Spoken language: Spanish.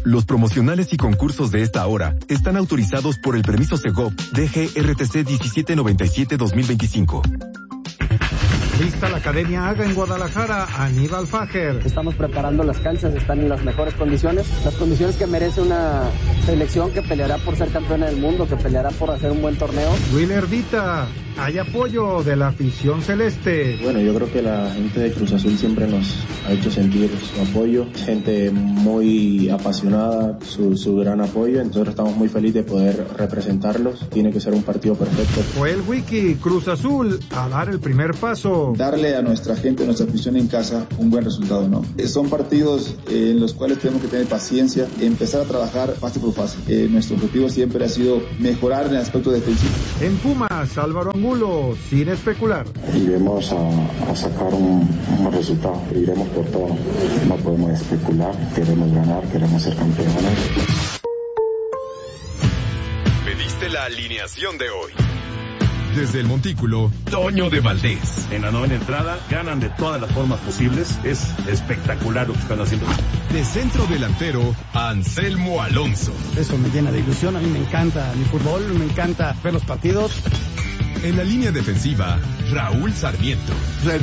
Los promocionales y concursos de esta hora están autorizados por el permiso Segov DGRTC 1797-2025. Lista la Academia AGA en Guadalajara, Aníbal Fajer. Estamos preparando las canchas, están en las mejores condiciones, las condiciones que merece una selección que peleará por ser campeona del mundo, que peleará por hacer un buen torneo. Willer Dita, hay apoyo de la afición celeste. Bueno, yo creo que la gente de Cruz Azul siempre nos ha hecho sentir su apoyo, gente muy apasionada, su gran apoyo, entonces estamos muy felices de poder representarlos. Tiene que ser un partido perfecto. Fue el Wiki Cruz Azul a dar el primer paso. Darle a nuestra gente, a nuestra afición en casa, un buen resultado, ¿no? Son partidos en los cuales tenemos que tener paciencia, empezar a trabajar fase por fase. Nuestro objetivo siempre ha sido mejorar en el aspecto defensivo. En Pumas, Álvaro Angulo, sin especular. Iremos a sacar un buen resultado, iremos por todo. No podemos especular, queremos ganar, queremos ser campeones. Pediste la alineación de hoy. Desde el Montículo, Toño de Valdés. En la novena entrada, ganan de todas las formas posibles. Es espectacular lo que están haciendo. De centro delantero, Anselmo Alonso. Eso me llena de ilusión, a mí me encanta mi fútbol, me encanta ver los partidos. En la línea defensiva, Raúl Sarmiento.